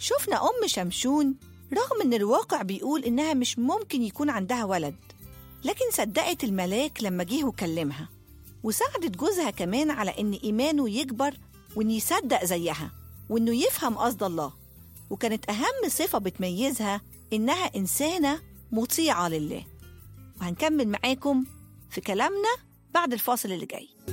شفنا أم شمشون رغم إن الواقع بيقول إنها مش ممكن يكون عندها ولد، لكن صدقت الملاك لما جه وكلمها، وساعدت جوزها كمان على إن إيمانه يكبر وإن يصدق زيها وإنه يفهم قصد الله. وكانت أهم صفة بتميزها إنها إنسانة مطيعة لله. وهنكمل معاكم في كلامنا بعد الفاصل اللي جاي.